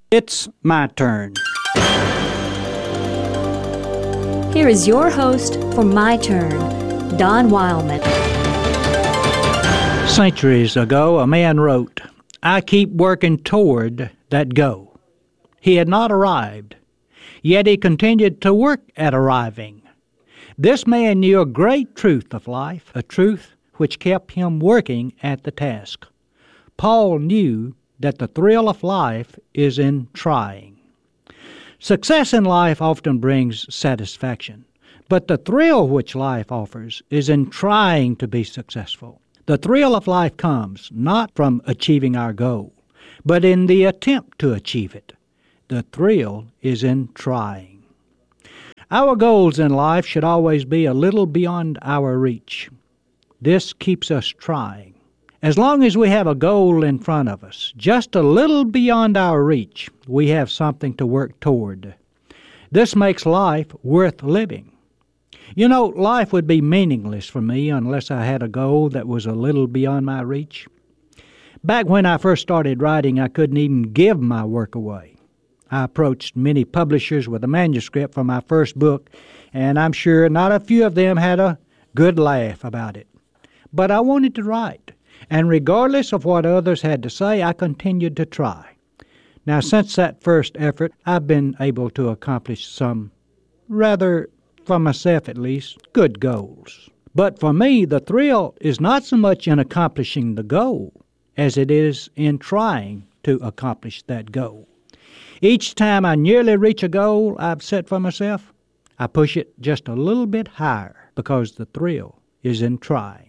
It's my turn. Here is your host for My Turn, Don Wildman. Centuries ago, a man wrote, "I keep working toward that goal." He had not arrived, yet he continued to work at arriving. This man knew a great truth of life, a truth which kept him working at the task. Paul knew that the thrill of life is in trying. Success in life often brings satisfaction, but the thrill which life offers is in trying to be successful. The thrill of life comes not from achieving our goal, but in the attempt to achieve it. The thrill is in trying. Our goals in life should always be a little beyond our reach. This keeps us trying. As long as we have a goal in front of us, just a little beyond our reach, we have something to work toward. This makes life worth living. You know, life would be meaningless for me unless I had a goal that was a little beyond my reach. Back when I first started writing, I couldn't even give my work away. I approached many publishers with a manuscript for my first book, and I'm sure not a few of them had a good laugh about it. But I wanted to write. And regardless of what others had to say, I continued to try. Now, since that first effort, I've been able to accomplish some, rather, for myself at least, good goals. But for me, the thrill is not so much in accomplishing the goal as it is in trying to accomplish that goal. Each time I nearly reach a goal I've set for myself, I push it just a little bit higher because the thrill is in trying.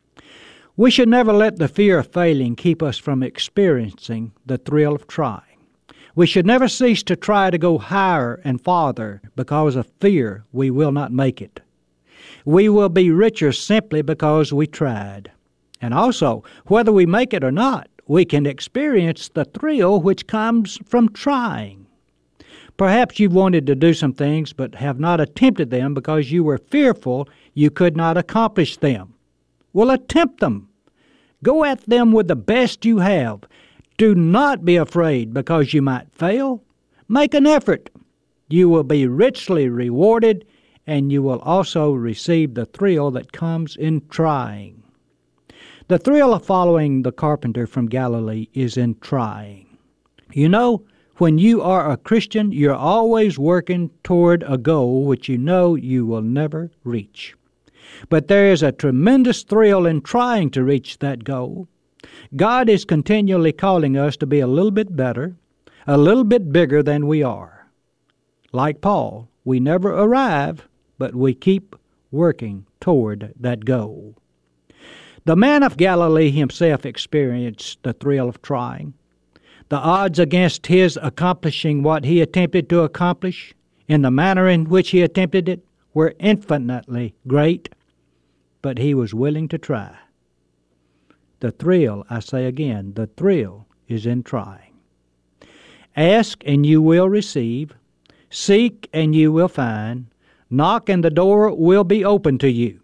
We should never let the fear of failing keep us from experiencing the thrill of trying. We should never cease to try to go higher and farther because of fear we will not make it. We will be richer simply because we tried. And also, whether we make it or not, we can experience the thrill which comes from trying. Perhaps you've wanted to do some things but have not attempted them because you were fearful you could not accomplish them. Well, attempt them. Go at them with the best you have. Do not be afraid because you might fail. Make an effort. You will be richly rewarded, and you will also receive the thrill that comes in trying. The thrill of following the carpenter from Galilee is in trying. You know, when you are a Christian, you're always working toward a goal which you know you will never reach. But there is a tremendous thrill in trying to reach that goal. God is continually calling us to be a little bit better, a little bit bigger than we are. Like Paul, we never arrive, but we keep working toward that goal. The man of Galilee himself experienced the thrill of trying. The odds against his accomplishing what he attempted to accomplish in the manner in which he attempted it were infinitely great, but he was willing to try. The thrill, I say again, the thrill is in trying. Ask and you will receive. Seek and you will find. Knock and the door will be open to you.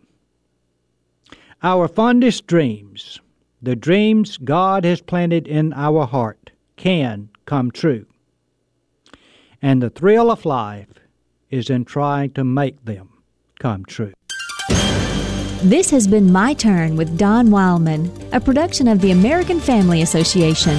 Our fondest dreams, the dreams God has planted in our heart, can come true. And the thrill of life is in trying to make them come true. This has been My Turn with Don Wildman, a production of the American Family Association.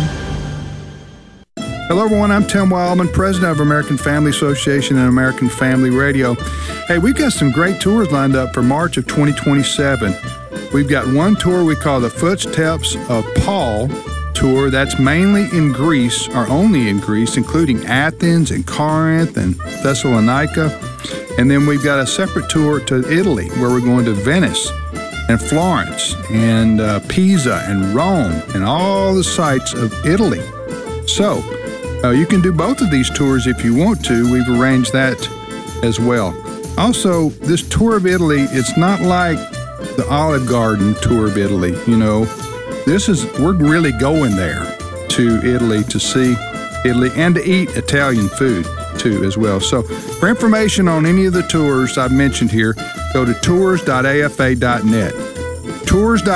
Hello, everyone. I'm Tim Wildman, president of American Family Association and American Family Radio. Hey, we've got some great tours lined up for March of 2027. We've got one tour we call the Footsteps of Paul tour. That's mainly in Greece, or only in Greece, including Athens and Corinth and Thessalonica. And then we've got a separate tour to Italy, where we're going to Venice and Florence and Pisa and Rome and all the sites of Italy. So you can do both of these tours if you want to. We've arranged that as well. Also, this tour of Italy, it's not like the Olive Garden tour of Italy. You know, we're really going there to Italy to see Italy and to eat Italian food too as well. So for information on any of the tours I've mentioned here, go to tours.afa.net.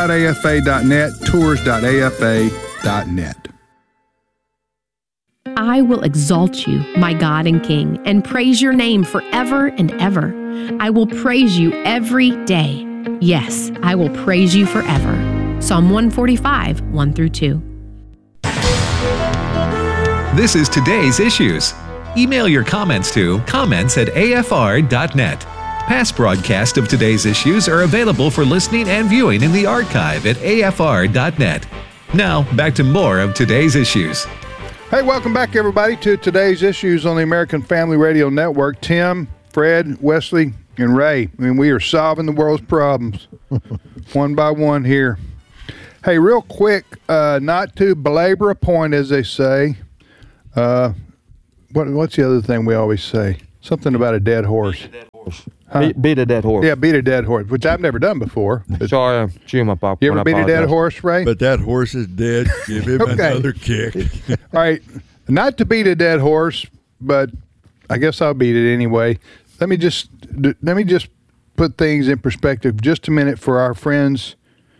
Tours.afa.net, tours.afa.net. I will exalt you, my God and King, and praise your name forever and ever. I will praise you every day. Yes, I will praise you forever. Psalm 145, 1-2. This is Today's Issues. Email your comments to comments@afr.net. Past broadcasts of Today's Issues are available for listening and viewing in the archive at afr.net. Now, back to more of Today's Issues. Hey, welcome back, everybody, to Today's Issues on the American Family Radio Network. Tim, Fred, Wesley, and Ray. I mean, we are solving the world's problems one by one here. Hey, real quick, not to belabor a point, as they say. What's the other thing we always say? Something about a dead horse. Beat a dead horse. Huh? Beat a dead horse. Yeah, beat a dead horse, which I've never done before. Sorry, I'm chewing my popcorn. You ever beat a dead horse, Ray? But that horse is dead. Give him another kick. All right, not to beat a dead horse, but I guess I'll beat it anyway. Let me just put things in perspective just a minute for our friends.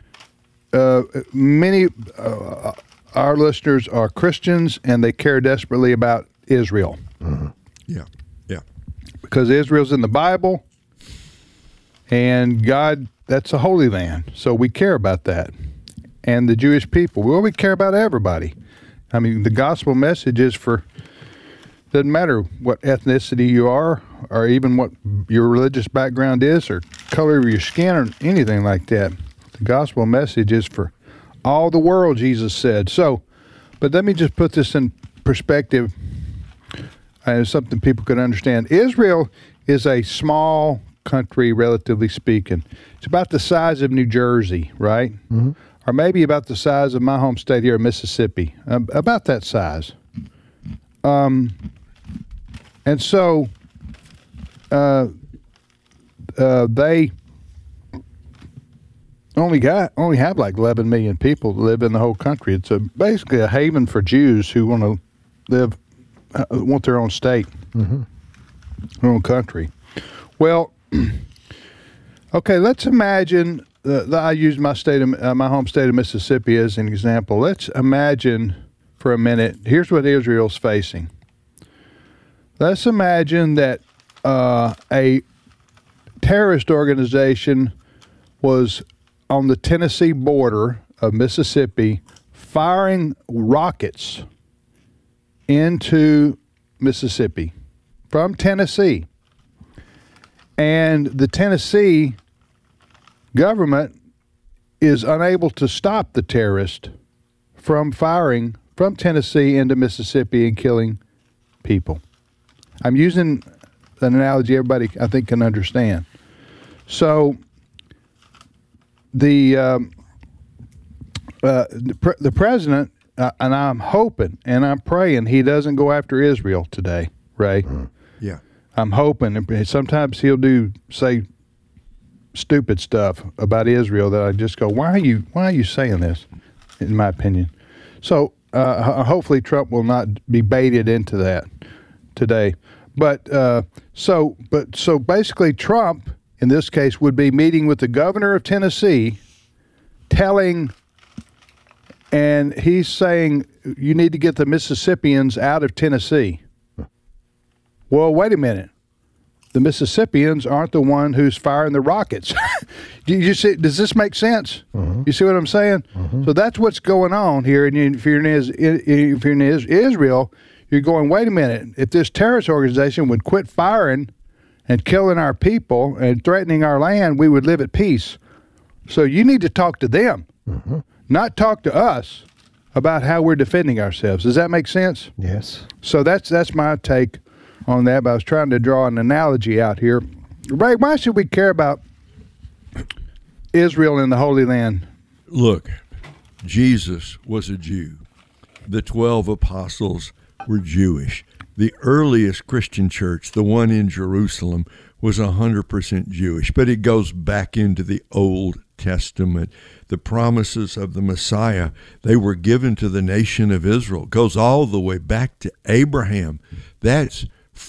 Many our listeners are Christians, and they care desperately about Israel. Uh-huh. Yeah. Because Israel's in the Bible, and God, that's a holy land, so we care about that. And the Jewish people, well, we care about everybody. I mean, the gospel message is doesn't matter what ethnicity you are, or even what your religious background is, or color of your skin, or anything like that. The gospel message is for all the world, Jesus said. So, but let me just put this in perspective, and something people could understand. Israel is a small country, relatively speaking. It's about the size of New Jersey, right? Mm-hmm. Or maybe about the size of my home state here, Mississippi. About that size. And so they only have like 11 million people that live in the whole country. It's basically a haven for Jews who want to want their own state, mm-hmm. their own country. Well, okay, let's imagine I use my home state of Mississippi as an example. Let's imagine for a minute, here's what Israel's facing. Let's imagine that a terrorist organization was on the Tennessee border of Mississippi firing rockets into Mississippi from Tennessee. And the Tennessee government is unable to stop the terrorist from firing from Tennessee into Mississippi and killing people. I'm using an analogy everybody, I think, can understand. So the president, and I'm hoping and I'm praying he doesn't go after Israel today, Ray. Yeah. I'm hoping, and sometimes he'll say stupid stuff about Israel that I just go, why are you saying this, in my opinion. So hopefully Trump will not be baited into that today. But so basically Trump, in this case, would be meeting with the governor of Tennessee, and he's saying, you need to get the Mississippians out of Tennessee. Well, wait a minute. The Mississippians aren't the one who's firing the rockets. You see, does this make sense? Mm-hmm. You see what I'm saying? Mm-hmm. So that's what's going on here. And if you're in Israel, you're going, wait a minute. If this terrorist organization would quit firing and killing our people and threatening our land, we would live at peace. So you need to talk to them, mm-hmm. not talk to us about how we're defending ourselves. Does that make sense? Yes. So that's my take on that, but I was trying to draw an analogy out here. Ray, why should we care about Israel and the Holy Land? Look, Jesus was a Jew. The 12 apostles were Jewish. The earliest Christian church, the one in Jerusalem, was 100% Jewish, but it goes back into the Old Testament. The promises of the Messiah, they were given to the nation of Israel. It goes all the way back to Abraham. That's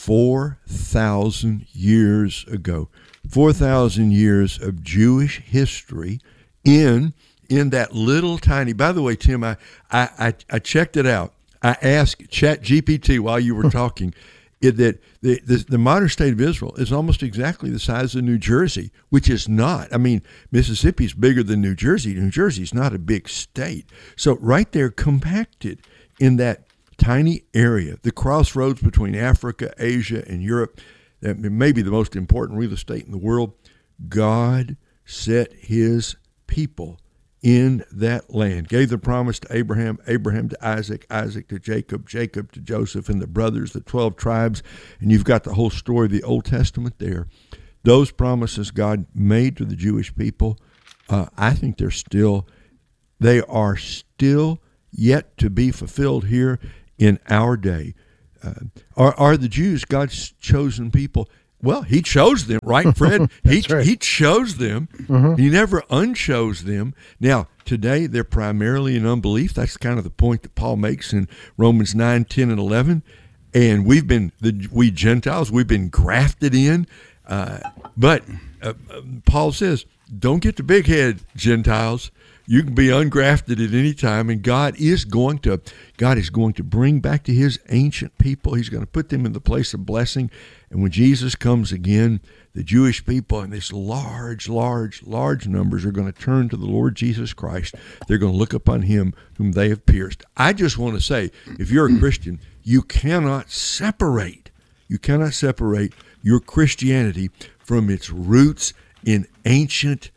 4,000 years ago. 4,000 years of Jewish history in that little tiny, by the way, Tim, I checked it out. I asked ChatGPT while you were talking that the modern state of Israel is almost exactly the size of New Jersey, which is not. I mean, Mississippi's bigger than New Jersey. New Jersey's not a big state. So right there, compacted in that tiny area, the crossroads between Africa, Asia, and Europe, that may be the most important real estate in the world, God set his people in that land, gave the promise to Abraham, Abraham to Isaac, Isaac to Jacob, Jacob to Joseph and the brothers, the 12 tribes, and you've got the whole story of the Old Testament there. Those promises God made to the Jewish people, I think they are still yet to be fulfilled here in our day. Are the Jews God's chosen people? Well, he chose them, right, Fred? He chose them. Mm-hmm. He never unchose them. Now, today, they're primarily in unbelief. That's kind of the point that Paul makes in Romans 9, 10, and 11. And we Gentiles, we've been grafted in. But Paul says, don't get the big head, Gentiles. You can be ungrafted at any time, and God is going to bring back to his ancient people. He's going to put them in the place of blessing. And when Jesus comes again, the Jewish people in this large numbers are going to turn to the Lord Jesus Christ. They're going to look upon him whom they have pierced. I just want to say, if you're a Christian, you cannot separate your Christianity from its roots in ancient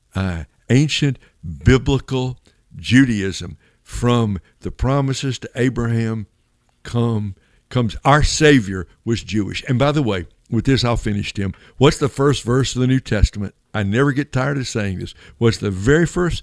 biblical Judaism. From the promises to Abraham comes our Savior was Jewish. And by the way, with this I'll finish, Tim. What's the first verse of the New Testament? I never get tired of saying this. What's the very first?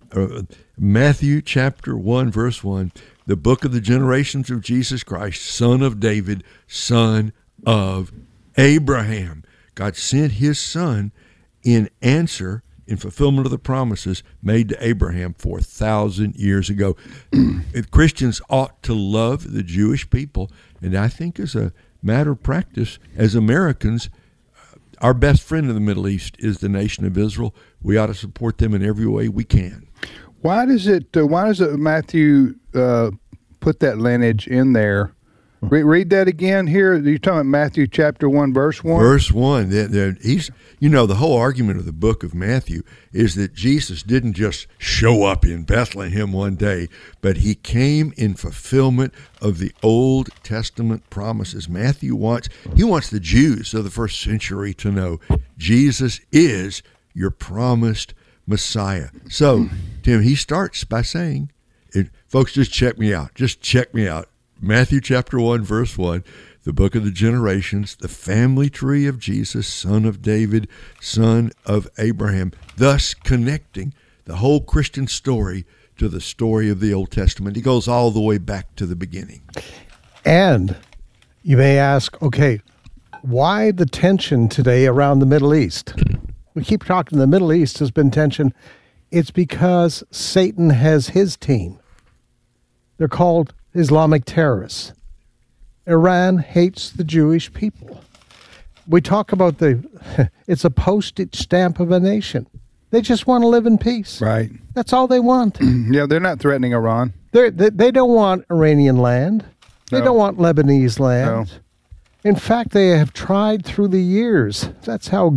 Matthew chapter 1, verse 1, the book of the generations of Jesus Christ, son of David, son of Abraham. God sent his son in fulfillment of the promises made to Abraham 4,000 years ago. Christians ought to love the Jewish people, and I think as a matter of practice, as Americans, our best friend in the Middle East is the nation of Israel. We ought to support them in every way we can. Why does Matthew put that lineage in there? Read that again here. You're talking about Matthew chapter 1, verse 1? Verse 1. The whole argument of the book of Matthew is that Jesus didn't just show up in Bethlehem one day, but he came in fulfillment of the Old Testament promises. Matthew wants the Jews of the first century to know Jesus is your promised Messiah. So, Tim, he starts by saying, folks, just check me out. Matthew chapter 1, verse 1, the book of the generations, the family tree of Jesus, son of David, son of Abraham, thus connecting the whole Christian story to the story of the Old Testament. He goes all the way back to the beginning. And you may ask, okay, why the tension today around the Middle East? We keep talking the Middle East has been tension. It's because Satan has his team. They're called Islamic terrorists. Iran hates the Jewish people. We talk about it's a postage stamp of a nation. They just want to live in peace. Right. That's all they want. Yeah, they're not threatening Iran. They don't want Iranian land. They don't want Lebanese land. No. In fact, they have tried through the years. That's how,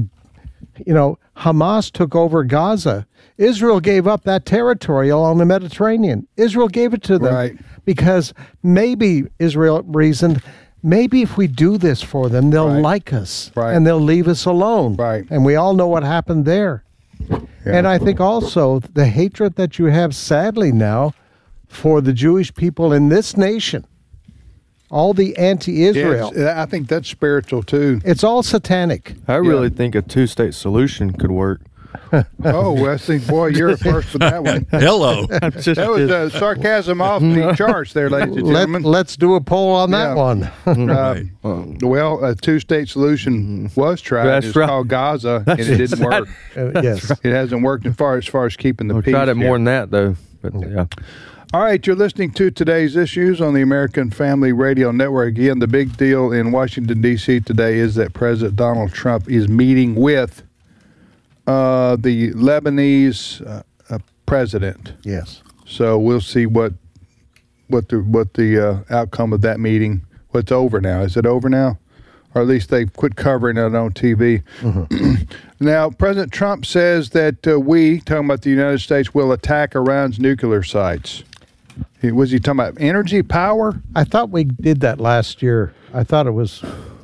Hamas took over Gaza. Israel gave up that territory along the Mediterranean. Israel gave it to them. Right. Because maybe Israel reasoned, maybe if we do this for them, they'll like us and they'll leave us alone. Right. And we all know what happened there. Yeah. And I think also the hatred that you have sadly now for the Jewish people in this nation, all the anti-Israel. Yes, I think that's spiritual too. It's all satanic. I really think a two-state solution could work. Oh, Wesley, boy, you're first with that one. Hello. That was sarcasm off the charts there, ladies and gentlemen. Let's do a poll on that one. Well, a two-state solution was tried. It's called Gaza, and it didn't work. Yes. It hasn't worked as far as keeping the peace. We tried it more than that, though. But, yeah. All right, you're listening to Today's Issues on the American Family Radio Network. Again, the big deal in Washington, D.C. today is that President Donald Trump is meeting with the Lebanese president. Yes. So we'll see what what the outcome of that meeting. What's over now? Is it over now? Or at least they quit covering it on TV. Now, President Trump says that talking about the United States, will attack Iran's nuclear sites. Was he talking about energy, power? I thought we did that last year. I thought it was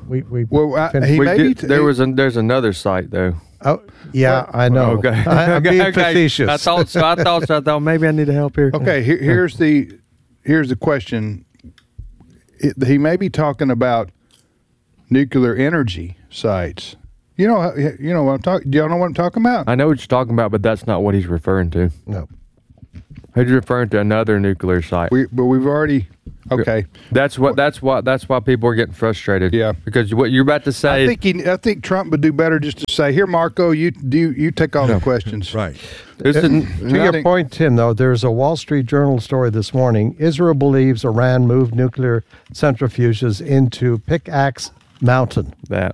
There's another site though. Oh, yeah, I know. Okay. I'm being facetious. I thought so. I thought maybe I need to help here. Okay, here's the question. He may be talking about nuclear energy sites. You know what I'm talking. Do y'all know what I'm talking about? I know what you're talking about, but that's not what he's referring to. No. He's referring to another nuclear site. But we've already. Okay. That's why people are getting frustrated. Yeah. Because what you're about to say. I think Trump would do better just to say, "Here, Marco, you take all the questions." Right. To your point, Tim, though, there's a Wall Street Journal story this morning. Israel believes Iran moved nuclear centrifuges into Pickaxe Mountain.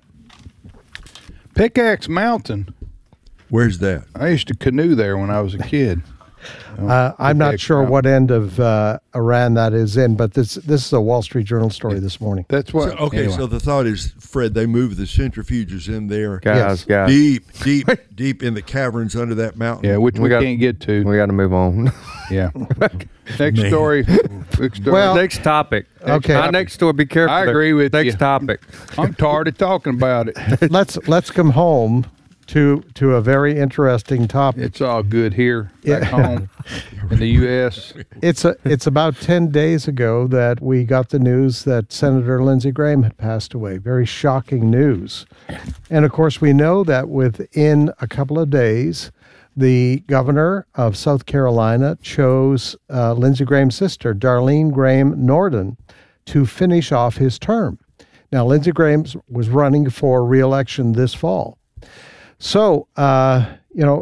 Pickaxe Mountain. Where's that? I used to canoe there when I was a kid. I'm not sure what end of Iran that is in, but this is a Wall Street Journal story this morning. That's what. So the thought is, Fred, they moved the centrifuges in there, guys. deep in the caverns under that mountain. Yeah, which we can't get to. We got to move on. Yeah. Next story. Well, next topic. Okay. Not next story. Be careful. I agree with you. Next topic. I'm tired of talking about it. Let's come home to a very interesting topic. It's all good here back home in the U.S. It's about 10 days ago that we got the news that Senator Lindsey Graham had passed away. Very shocking news. And, of course, we know that within a couple of days, the governor of South Carolina chose Lindsey Graham's sister, Darlene Graham Norden, to finish off his term. Now, Lindsey Graham was running for re-election this fall. So, and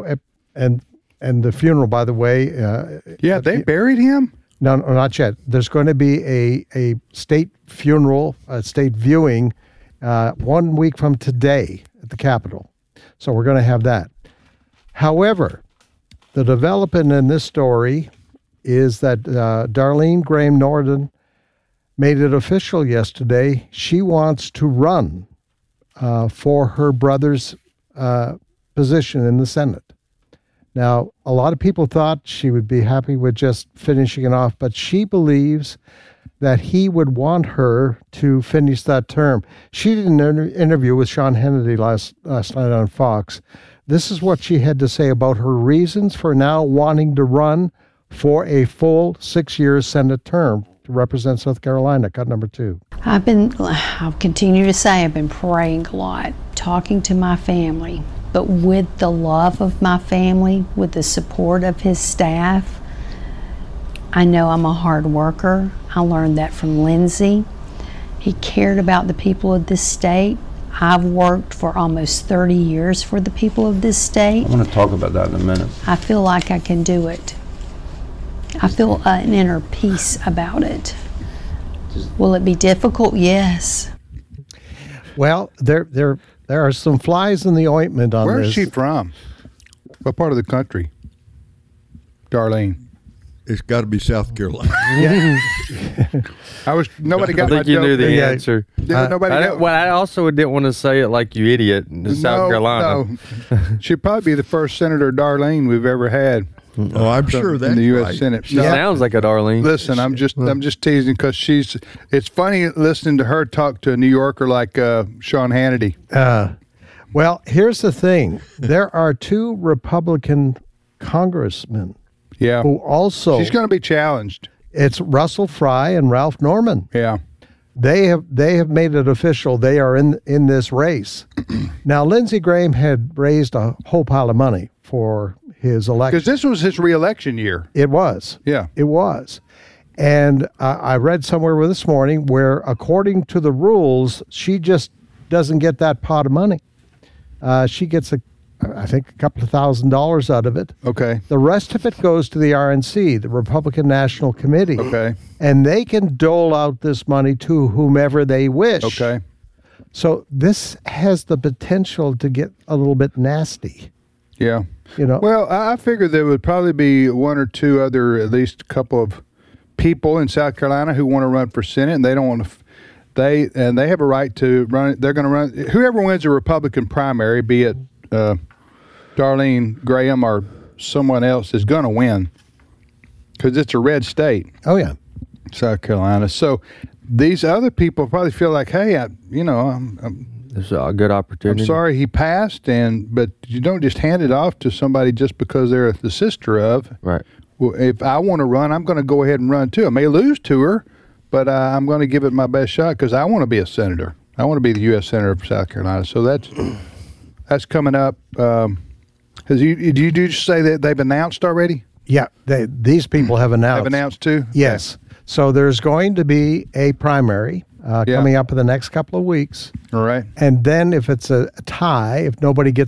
the funeral, by the way. They buried him? No, not yet. There's going to be a state funeral, a state viewing 1 week from today at the Capitol. So we're going to have that. However, the development in this story is that Darlene Graham Norden made it official yesterday. She wants to run for her brother's position in the Senate. Now, a lot of people thought she would be happy with just finishing it off, but she believes that he would want her to finish that term. She did an interview with Sean Hannity last night on Fox. This is what she had to say about her reasons for now wanting to run for a full 6 year Senate term to represent South Carolina. Cut number 2. I'll continue to say I've been praying a lot, talking to my family, but with the love of my family, with the support of his staff. I know I'm a hard worker. I learned that from Lindsey. He cared about the people of this state. I've worked for almost 30 years for the people of this state. I want to talk about that in a minute. I feel like I can do it. I feel an inner peace about it. Will it be difficult? Yes. Well, there are some flies in the ointment on this. Where is she from? What part of the country? Darlene. It's got to be South Carolina. Nobody got I think you knew the answer. I also didn't want to say it like you idiot. South Carolina. No. She'd probably be the first Senator Darlene we've ever had. Oh, I'm sure that's in the U.S. right. Senate. She sounds like a Darlene. Listen, I'm just teasing because it's funny listening to her talk to a New Yorker like Sean Hannity. Well, here's the thing. There are 2 Republican congressmen who also... She's going to be challenged. It's Russell Fry and Ralph Norman. Yeah. They have made it official. They are in this race. Now, Lindsey Graham had raised a whole pile of money for his election. Because this was his re-election year. It was. Yeah. It was. And I read somewhere this morning where, according to the rules, she just doesn't get that pot of money. She gets, I think, a couple of $1,000s out of it. Okay. The rest of it goes to the RNC, the Republican National Committee. Okay. And they can dole out this money to whomever they wish. Okay. So this has the potential to get a little bit nasty. Yeah. You know. Well, I figured there would probably be 1 or 2 other, at least a couple of people in South Carolina who want to run for Senate, and they don't want to. They have a right to run. They're going to run. Whoever wins a Republican primary, be it Darlene Graham or someone else, is going to win because it's a red state. Oh yeah, South Carolina. So these other people probably feel like, hey, It's a good opportunity. I'm sorry he passed, but you don't just hand it off to somebody just because they're the sister of. Right. Well, if I want to run, I'm going to go ahead and run too. I may lose to her, but I'm going to give it my best shot because I want to be a senator. I want to be the U.S. Senator of South Carolina. So that's coming up. Did you just say that they've announced already? Yeah, these people have announced. Have announced too? Yes. Okay. So there's going to be a primary coming up in the next couple of weeks. All right. And then if it's a tie, if nobody gets